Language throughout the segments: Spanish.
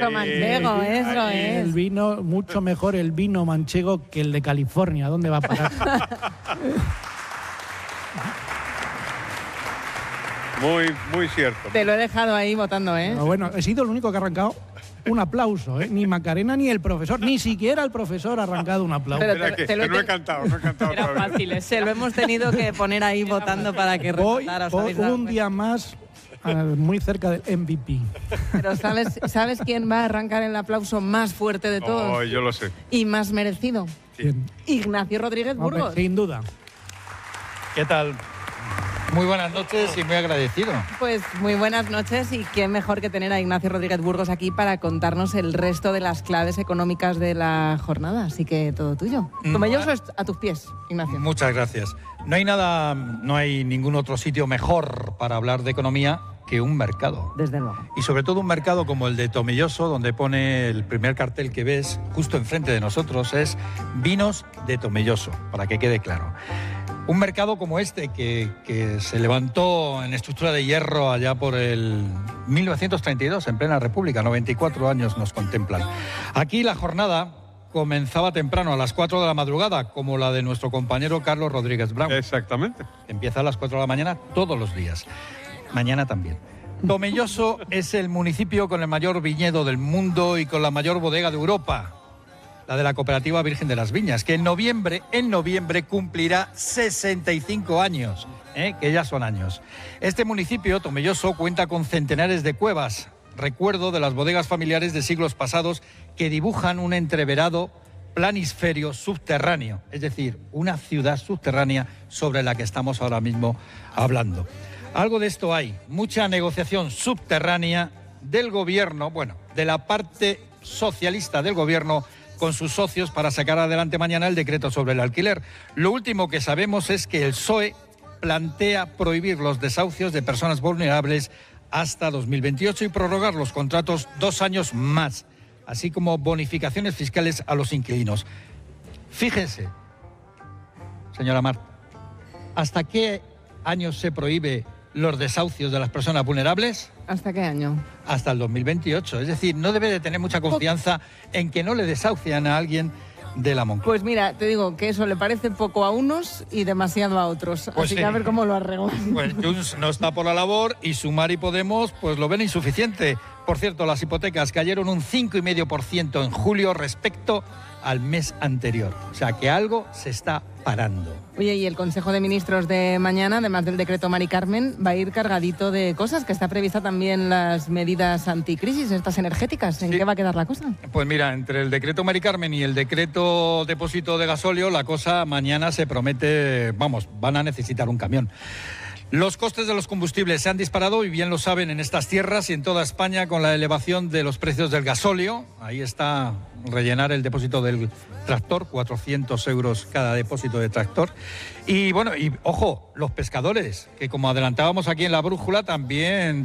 Eso manchego, eso es. El vino, mucho mejor el vino manchego que el de California. ¿Dónde va a parar? Muy cierto. Te lo he dejado ahí votando, ¿eh? Pero bueno, he sido el único que ha arrancado un aplauso, ¿eh? Ni Macarena ni el profesor, ni siquiera el profesor ha arrancado un aplauso. Pero Espera, que no he cantado Era todavía. fácil, se lo hemos tenido que poner ahí votando para que Voy remontara. ¿os por habéis dado un cuenta? día más muy cerca del MVP. Pero ¿sabes quién va a arrancar el aplauso más fuerte de todos? Oh, yo lo sé. Y más merecido. Bien. Ignacio Rodríguez Hombre, Burgos. sin duda. ¿Qué tal? Muy buenas noches y muy agradecido. Pues muy buenas noches y qué mejor que tener a Ignacio Rodríguez Burgos aquí para contarnos el resto de las claves económicas de la jornada. Así que todo tuyo. Tomelloso es a tus pies, Ignacio. Muchas gracias. No hay ningún otro sitio mejor para hablar de economía que un mercado. Desde luego. Y sobre todo un mercado como el de Tomelloso, donde pone el primer cartel que ves justo enfrente de nosotros, es Vinos de Tomelloso, para que quede claro. Un mercado como este, que se levantó en estructura de hierro allá por el 1932, en plena República, 94 años nos contemplan. Aquí la jornada comenzaba temprano, a las 4 de la madrugada, como la de nuestro compañero Carlos Rodríguez Brown. Exactamente. Empieza a las 4 de la mañana todos los días. Mañana también. Tomelloso es el municipio con el mayor viñedo del mundo y con la mayor bodega de Europa, la de la Cooperativa Virgen de las Viñas, que en noviembre cumplirá 65 años, que ya son años. Este municipio, Tomelloso, cuenta con centenares de cuevas, recuerdo de las bodegas familiares de siglos pasados que dibujan un entreverado planisferio subterráneo, es decir, una ciudad subterránea sobre la que estamos ahora mismo hablando. Algo de esto hay, mucha negociación subterránea del gobierno, bueno, de la parte socialista del gobierno con sus socios para sacar adelante mañana el decreto sobre el alquiler. Lo último que sabemos es que el PSOE plantea prohibir los desahucios de personas vulnerables hasta 2028 y prorrogar los contratos 2 años más, así como bonificaciones fiscales a los inquilinos. Fíjense, señora Marta, ¿hasta qué año se prohíbe los desahucios de las personas vulnerables? ¿Hasta qué año? Hasta el 2028. Es decir, no debe de tener mucha confianza en que no le desahucian a alguien de la Moncloa. Pues mira, te digo que eso le parece poco a unos y demasiado a otros. Pues Así sí. que a ver cómo lo arreglan. Pues Junts no está por la labor y Sumar y Podemos pues lo ven insuficiente. Por cierto, las hipotecas cayeron un 5,5% en julio respecto al mes anterior. O sea que algo se está parando. Oye, y el Consejo de Ministros de mañana, además del decreto Mari Carmen, va a ir cargadito de cosas, que está prevista también las medidas anticrisis, estas energéticas. ¿En Sí. qué va a quedar la cosa? Pues mira, entre el decreto Mari Carmen y el decreto depósito de gasóleo, la cosa mañana se promete, vamos, van a necesitar un camión. Los costes de los combustibles se han disparado, y bien lo saben, en estas tierras y en toda España con la elevación de los precios del gasóleo. Ahí está rellenar el depósito del tractor, 400 euros cada depósito de tractor. Y bueno, y ojo, los pescadores, que como adelantábamos aquí en La Brújula, también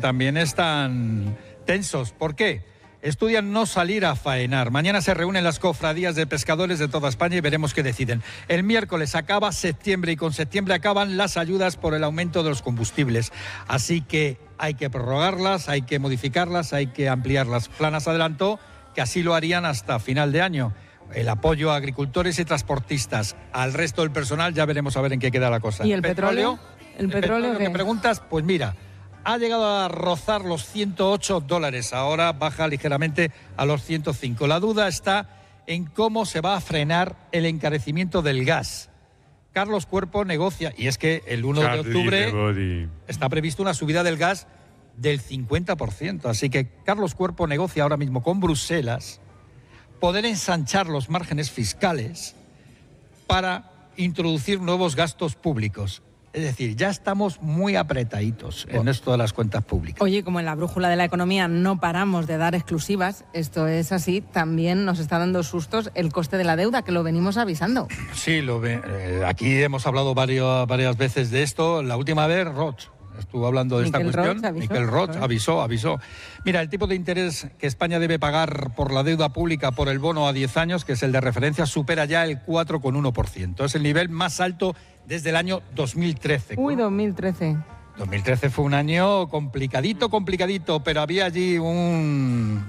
están tensos. ¿Por qué? Estudian no salir a faenar. Mañana se reúnen las cofradías de pescadores de toda España y veremos qué deciden. El miércoles acaba septiembre y con septiembre acaban las ayudas por el aumento de los combustibles. Así que hay que prorrogarlas, hay que modificarlas, hay que ampliarlas. Planas adelantó que así lo harían hasta final de año. El apoyo a agricultores y transportistas. Al resto del personal ya veremos a ver en qué queda la cosa. ¿Y el petróleo? ¿El petróleo que qué? preguntas, pues mira, ha llegado a rozar los $108, ahora baja ligeramente a los 105. La duda está en cómo se va a frenar el encarecimiento del gas. Carlos Cuerpo negocia, y es que el 1 de octubre está previsto una subida del gas del 50%, así que Carlos Cuerpo negocia ahora mismo con Bruselas poder ensanchar los márgenes fiscales para introducir nuevos gastos públicos. Es decir, ya estamos muy apretaditos en esto de las cuentas públicas. Oye, como en La Brújula de la Economía no paramos de dar exclusivas, esto es así, también nos está dando sustos el coste de la deuda, que lo venimos avisando. Sí, aquí hemos hablado varias veces de esto. La última vez, Roch estuvo hablando de esta cuestión. Miquel Roch avisó. Mira, el tipo de interés que España debe pagar por la deuda pública por el bono a 10 años, que es el de referencia, supera ya el 4,1%. Es el nivel más alto desde el año 2013. Uy, 2013. 2013 fue un año complicadito, pero había allí un